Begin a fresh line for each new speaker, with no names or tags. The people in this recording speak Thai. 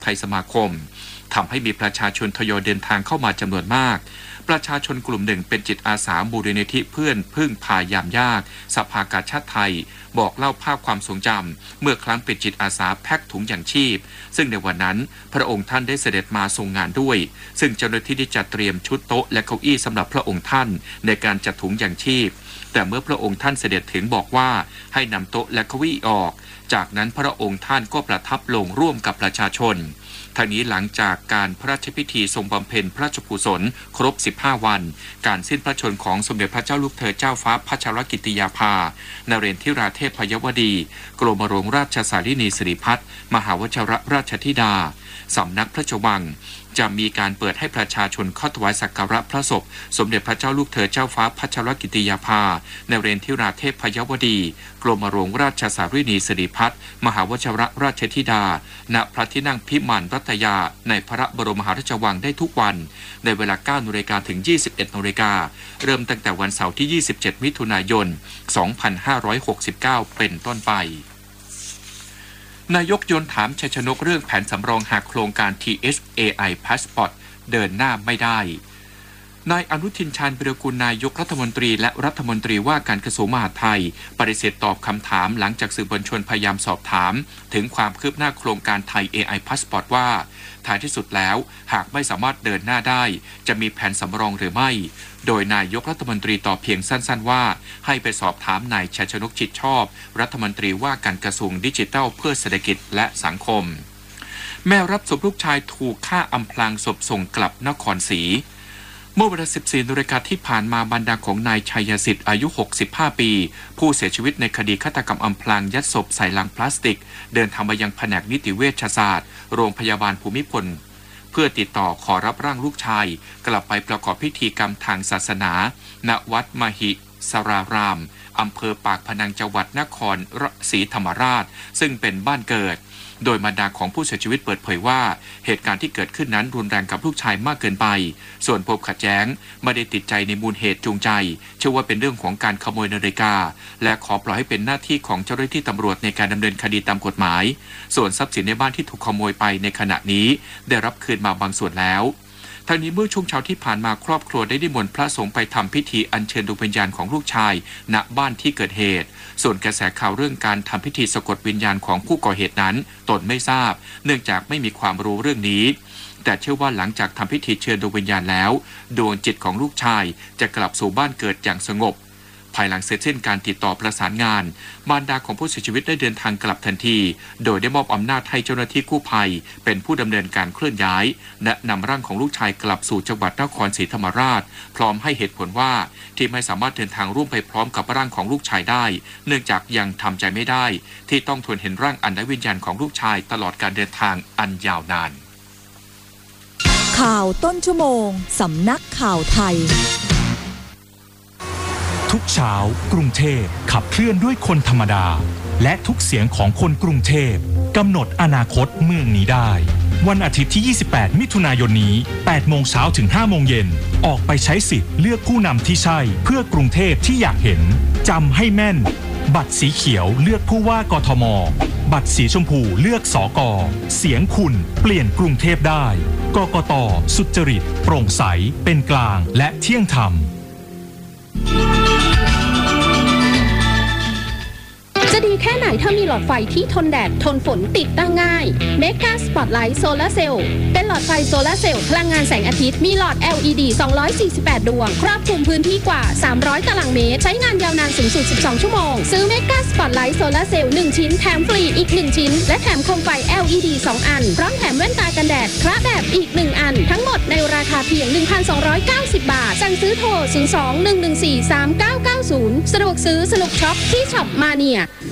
ไทยสมาคมทำให้มีประชาชนทยอยเดินทางเข้ามาจำนวนมากประชาชนกลุ่มหนึ่งเป็นจิตอาสามูลนิธิเพื่อนพึ่งพายามยากสภากาชาดไทยบอกเล่าภาพความทรงจำเมื่อครั้งเป็นจิตอาสาแพ็คถุงยางชีพซึ่งในวันนั้นพระองค์ท่านได้เสด็จมาทรงงานด้วยซึ่งเจ้าหน้าที่ได้จัดเตรียมชุดโต๊ะและเก้าอี้สำหรับพระองค์ท่านในการจัดถุงยางชีพแต่เมื่อพระองค์ท่านเสด็จถึงบอกว่าให้นำโต๊ะและเก้าอี้ออกจากนั้นพระองค์ท่านก็ประทับลงร่วมกับประชาชนทั้งนี้หลังจากการพระราชพิธีทรงบำเพ็ญพระราชกุศลครบ15วันการสิ้นพระชนของสมเด็จพระเจ้าลูกเธอเจ้าฟ้าพัชรกิติยาภานเรนทิราเทพยวดีกรมหลวงราชสารินีสิริพัฒน์มหาวชิรราชธิดาสำนักพระราชวังจะมีการเปิดให้ประชาชนเข้าถวายสักการะพระศพสมเด็จพระเจ้าลูกเธอเจ้าฟ้าพัชรกิติยาภานเรนทิราเทพยวดีกรมหลวงราชสารินีสิริพัฒน์มหาวชิรราชธิดาณพระที่นั่งพิมานรัตยาในพระบรมมหาราชวังได้ทุกวันในเวลา 9 นาฬิกาถึง 21 นาฬิกาเริ่มตั้งแต่วันเสาร์ที่ 27 มิถุนายน 2569 เป็นต้นไปนายกยนต์ถามชัยชนกเรื่องแผนสำรองหากโครงการ THAI Passport เดินหน้าไม่ได้นายอนุทินชาญวิรากูลนายกรัฐมนตรีและรัฐมนตรีว่าการกระทรวงมหาดไทยปฏิเสธตอบคำถามหลังจากสื่อมวลชนพยายามสอบถามถึงความคืบหน้าโครงการไทย AI Passport ว่าท้ายที่สุดแล้วหากไม่สามารถเดินหน้าได้จะมีแผนสำรองหรือไม่โดยนายกรัฐมนตรีตอบเพียงสั้นๆว่าให้ไปสอบถามนายชัยชนกจิตชอบรัฐมนตรีว่าการกระทรวงดิจิทัลเพื่อเศรษฐกิจและสังคมแม่รับศพลูกชายถูกฆ่าอำพรางศพส่งกลับนครศรีเมื่อวันที่ 14 นาฬิกาที่ผ่านมาบรรดาของนายชัยสิทธิ์อายุ 65 ปีผู้เสียชีวิตในคดีฆาตกรรมอำพรางยัดศพใส่ลังพลาสติกเดินทางมายังแผนกนิติเวชศาสตร์โรงพยาบาลภูมิพลเพื่อติดต่อขอรับร่างลูกชายกลับไปประกอบพิธีกรรมทางศาสนาณวัดมหิสรารามอำเภอปากพนังจังหวัดนครศรีธรรมราชซึ่งเป็นบ้านเกิดโดยมารดาของผู้เสียชีวิตเปิดเผยว่าเหตุการณ์ที่เกิดขึ้นนั้นรุนแรงกับลูกชายมากเกินไปส่วนปมขัดแย้งไม่ได้ติดใจในมูลเหตุจูงใจเชื่อว่าเป็นเรื่องของการขโมยนาฬิกาและขอปล่อยให้เป็นหน้าที่ของเจ้าหน้าที่ตำรวจในการดำเนินคดีตามกฎหมายส่วนทรัพย์สินในบ้านที่ถูกขโมยไปในขณะนี้ได้รับคืนมาบางส่วนแล้วทั้งนี้เมื่อช่วงเช้าที่ผ่านมาครอบครัวได้นิมนต์พระสงฆ์ไปทำพิธีอัญเชิญดวงวิญญาณของลูกชายณบ้านที่เกิดเหตุส่วนกระแสข่าวเรื่องการทำพิธีสะกดวิญญาณของผู้ก่อเหตุนั้นตนไม่ทราบเนื่องจากไม่มีความรู้เรื่องนี้แต่เชื่อว่าหลังจากทำพิธีเชิญดวงวิญญาณแล้วดวงจิตของลูกชายจะกลับสู่บ้านเกิดอย่างสงบภายหลังเสร็จสิ้นการติดต่อประสานงานมารดาของผู้เสียชีวิตได้เดินทางกลับทันทีโดยได้มอบอำนาจให้เจ้าหน้าที่กู้ภัยเป็นผู้ดำเนินการเคลื่อนย้ายและนำร่างของลูกชายกลับสู่จังหวัดนครศรีธรรมราชพร้อมให้เหตุผลว่าที่ไม่สามารถเดินทางร่วมไปพร้อมกับร่างของลูกชายได้เนื่องจากยังทำใจไม่ได้ที่ต้องทนเห็นร่างอันไร้วิญญาณของลูกชายตลอดการเดินทางอันยาวนาน
ข่าวต้นชั่วโมงสำนักข่าวไทย
ทุกเช้ากรุงเทพขับเคลื่อนด้วยคนธรรมดาและทุกเสียงของคนกรุงเทพกำหนดอนาคตเมืองนี้ได้วันอาทิตย์ที่ 28 มิถุนายนนี้ 8 โมงเช้าถึง 5 โมงเย็นออกไปใช้สิทธิ์เลือกผู้นำที่ใช่เพื่อกรุงเทพที่อยากเห็นจำให้แม่นบัตรสีเขียวเลือกผู้ว่ากทมบัตรสีชมพูเลือกสก.เสียงคุณเปลี่ยนกรุงเทพได้กกต.สุจริตโปร่งใสเป็นกลางและเที่ยงธรรม
จะดีแค่ไหนถ้ามีหลอดไฟที่ทนแดดทนฝนติดตั้งง่าย Mega Spotlight Solar Cell เป็นหลอดไฟโซลาร์เซลล์พลังงานแสงอาทิตย์มีหลอด LED 248 ดวงครอบคลุมพื้นที่กว่า300ตารางเมตรใช้งานยาวนานสูงสุด12ชั่วโมงซื้อ Mega Spotlight Solar Cell 1 ชิ้นแถมฟรีอีก1ชิ้นและแถมโคมไฟ LED 2 อันพร้อมแถมแว่นตากันแดดคระแบบอีก1อันทั้งหมดในราคาเพียง 1,290 บาทสั่งซื้อโทร 02-114-3990 สะดวกซื้อสนุกช็อปที่ช็อปมาเนีย